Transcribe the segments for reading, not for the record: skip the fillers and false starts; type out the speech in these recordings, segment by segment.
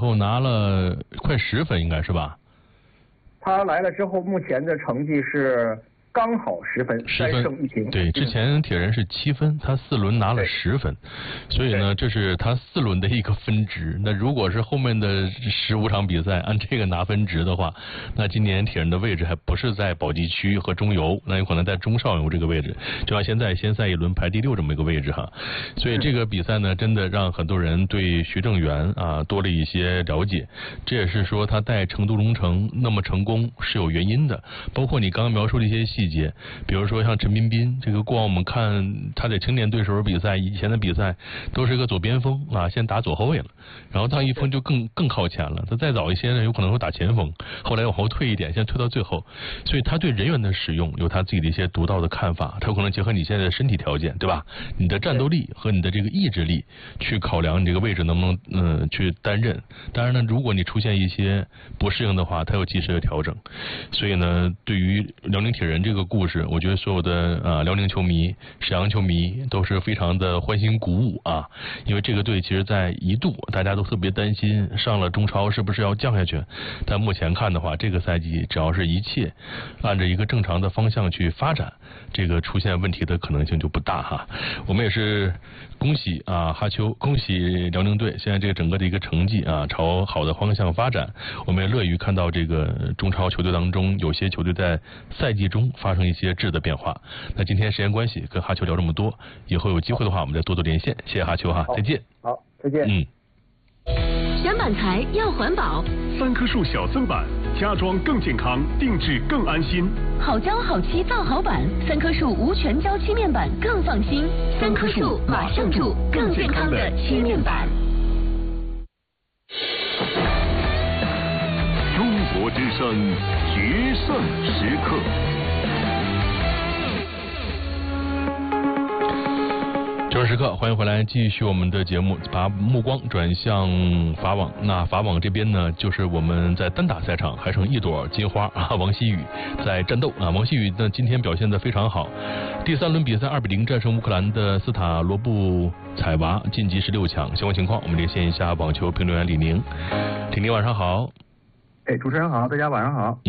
后拿了快10分，应该是吧？ 他来了之后，目前的成绩是刚好10分，3胜1平。 对，之前铁人是7分，他4轮拿了10分，所以呢，这是他4轮的一个分值。那如果是后面的15场比赛按这个拿分值的话，那今年铁人的位置还不是在保级区和中游，那有可能在中上游这个位置，就像现在先赛一轮排第6这么一个位置哈。所以这个比赛呢，真的让很多人对徐正源啊多了一些了解。这也是说他带成都龙城那么成功是有原因的，包括你刚刚描述的一些细节，比如说像陈彬彬，这个过往我们看他在青年队时候比赛，以前的比赛都是一个左边锋啊，先打左后卫了，然后当一锋就更靠前了。他再早一些呢，有可能会打前锋，后来往后退一点，先退到最后。所以他对人员的使用有他自己的一些独到的看法，他有可能结合你现在的身体条件，对吧？你的战斗力和你的这个意志力去考量你这个位置能不能去担任。当然呢，如果你出现一些不适应的话，他有及时的调整。所以呢，对于辽宁铁人这个故事，我觉得所有的辽宁球迷、沈阳球迷都是非常的欢欣鼓舞啊！因为这个队其实在一度大家都特别担心上了中超是不是要降下去，但目前看的话，这个赛季只要是一切按照一个正常的方向去发展，这个出现问题的可能性就不大哈。我们也是恭喜哈秋，恭喜辽宁队现在这个整个的一个成绩朝好的方向发展。我们也乐于看到这个中超球队当中有些球队在赛季中发生一些质的变化。那今天时间关系跟哈秋聊这么多，以后有机会的话我们再多多连线。谢谢哈秋哈，再见。 好，再见。 选板材要环保 ，3棵树小增板，家装更健康，定制更安心。 好胶好漆造好板，3棵树无全胶漆面板更放心。3棵树马上住更健康的漆面板。 中国之声决胜时刻。 决胜时刻，欢迎回来，继续我们的节目，把目光转向法网。那法网这边呢，就是我们在单打赛场还剩一朵金花王希雨在战斗王希雨呢今天表现得非常好，第3轮比赛2比0战胜乌克兰的斯塔罗布采娃，晋级16强。相关情况我们连线一下网球评论员李宁。李宁晚上好。 主持人好，大家晚上好。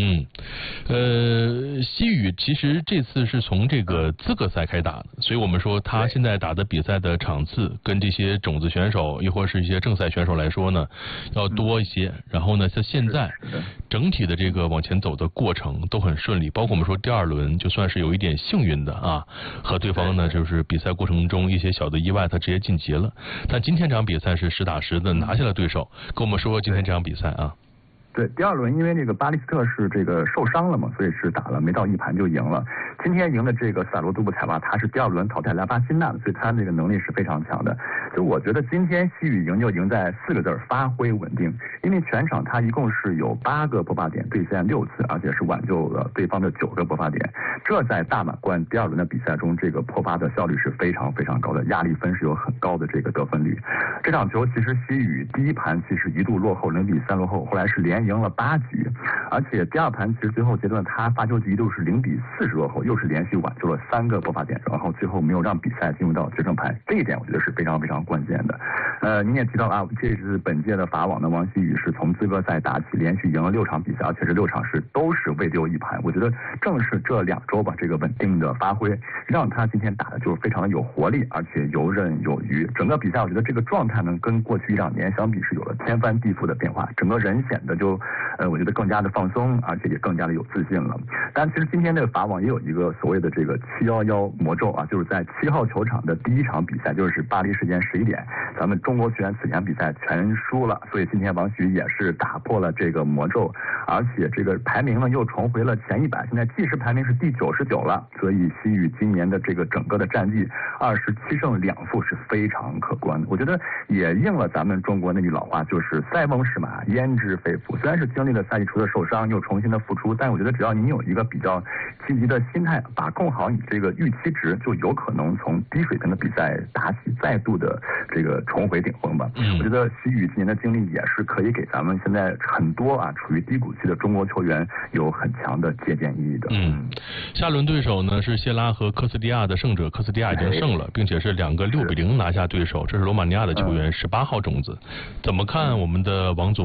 希雨其实这次是从这个资格赛开打的，所以我们说他现在打的比赛的场次跟这些种子选手亦或是一些正赛选手来说呢要多一些。然后呢，他现在整体的这个往前走的过程都很顺利，包括我们说第2轮就算是有一点幸运的和对方呢就是比赛过程中一些小的意外，他直接晋级了。但今天这场比赛是实打实的拿下了对手，跟我们说今天这场比赛对，第2轮因为这个巴利斯特是这个受伤了嘛，所以是打了没到1盘就赢了。今天赢的这个萨罗杜布采娃，他是第2轮淘汰莱巴辛纳的，所以他这个能力是非常强的。就我觉得今天希雨赢就赢在4个字：发挥稳定。因为全场他一共是有8个播发点兑现6次，而且是挽救了对方的9个播发点。这在大满贯第2轮的比赛中，这个破发的效率是非常非常高的，压力分是有很高的这个得分率。这场球其实希雨第1盘其实一度落后0比3落后，后来是连赢了8局，而且第2盘其实最后阶段他发球局一度是0比40落后，又是连续挽救了3个播发点，然后最后没有让比赛进入到决胜盘，这一点我觉得是非常非常关键的。您也提到这是本届的法网的王希雨是从资格赛打起，连续赢了6场比赛，而且这6场都是未丢1盘。我觉得正是这2周吧，这个稳定的发挥让他今天打的就是非常的有活力，而且游刃有余。整个比赛我觉得这个状态呢跟过去1-2年相比是有了天翻地覆的变化，整个人显得就我觉得更加的放松，而且也更加的有自信了。但其实今天这个法网也有一个所谓的这个711魔咒就是在7号球场的第1场比赛，就是巴黎时间11点，咱们中国球员此前比赛全输了，所以今天王希雨也是打破了这个魔咒，而且这个排名呢又重回了前100，现在计时排名是第99了，所以希雨今年的这个整个的战绩27胜2负是非常可观的。我觉得也应了咱们中国那句老话，就是塞翁失马焉知非福。虽然是经历了赛季初的受伤又重新的复出，但我觉得只要你有一个比较积极的心态，把控好你这个预期值，就有可能从低水平的比赛打起，再度的这个重回顶峰吧。我觉得希雨今年的经历也是可以给咱们现在很多处于低谷期的中国球员有很强的借鉴意义的。 下轮对手呢是谢拉和科斯蒂亚的胜者，科斯蒂亚已经胜了，并且是2个6比0拿下对手，这是罗马尼亚的球员18号种子。怎么看我们的王总